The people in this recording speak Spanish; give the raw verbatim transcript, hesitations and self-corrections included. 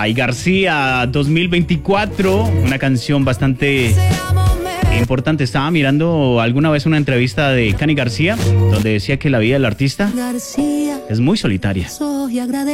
Chay García dos mil veinticuatro, una canción bastante importante. Estaba mirando alguna vez una entrevista de Cani García donde decía que la vida del artista es muy solitaria.